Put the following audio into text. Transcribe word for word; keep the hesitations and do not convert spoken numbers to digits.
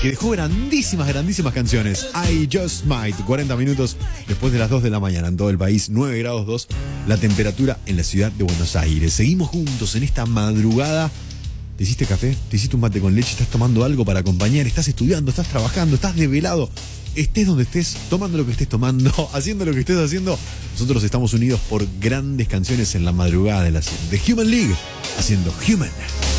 que dejó grandísimas, grandísimas canciones. I Just Might, cuarenta minutos después de las dos de la mañana en todo el país, nueve grados dos la temperatura en la ciudad de Buenos Aires. Seguimos juntos en esta madrugada. ¿Te hiciste café? ¿Te hiciste un mate con leche? ¿Estás tomando algo para acompañar? ¿Estás estudiando? ¿Estás trabajando? ¿Estás desvelado? Estés donde estés, tomando lo que estés tomando, haciendo lo que estés haciendo. Nosotros estamos unidos por grandes canciones en la madrugada de la de Human League, haciendo Human.